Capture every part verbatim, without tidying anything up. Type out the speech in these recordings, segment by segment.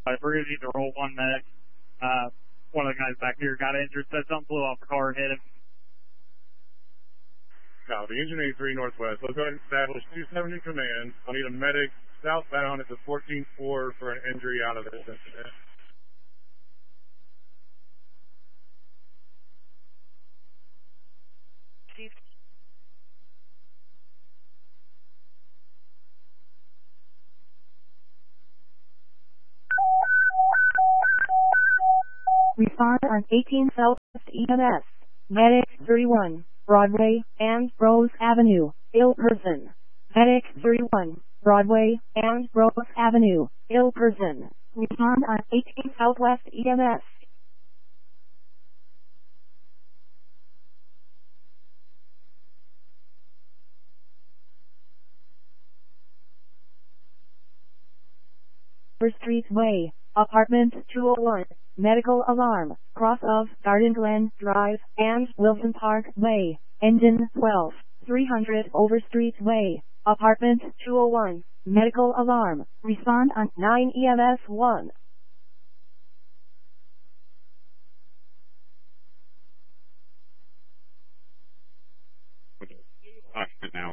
If we're going to need to roll one medic, uh, one of the guys back here got injured, said something blew off the car and hit him. Copy. Engineering three Northwest. Let's go ahead and establish two seventy command. I'll need a medic southbound at the fourteen four for an injury out of this incident. Respond on eighteen Southwest E M S, Medic thirty-one, Broadway, and Rose Avenue, ill person. Medic thirty-one, Broadway, and Rose Avenue, ill person. Respond on eighteen Southwest E M S. Street Way, Apartment two oh one, medical alarm, cross of Garden Glen Drive and Wilson Park Way, engine twelve, three hundred Overstreet Way, Apartment two oh one, medical alarm, respond on nine E M S one. Now.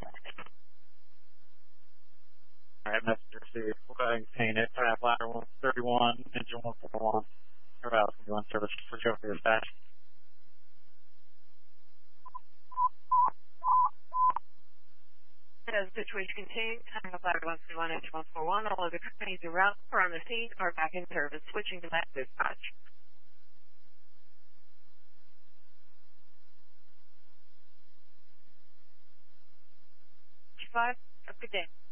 Alright, messenger received. We'll go ahead and contain it. Trap ladder one thirty-one, engine one forty-one. Everybody else can be on service for sure for your dispatch. As situation contained, time of ladder one thirty-one, engine one forty-one. All other companies en route or on the scene are back in service. Switching to last dispatch. Five. Have a good day.